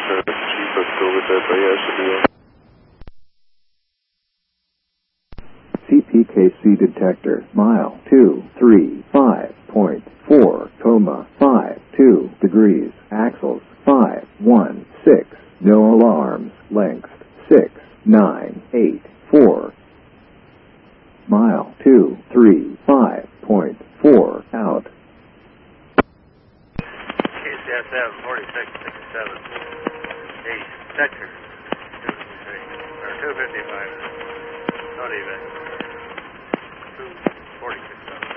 cheapest over that by yesterday. CPKC detector, mile 235.4, 52 degrees, axles 516, no alarms, length 6984. Mile 235.4, out. KCSM 4667, East, sector 255, not even, 246.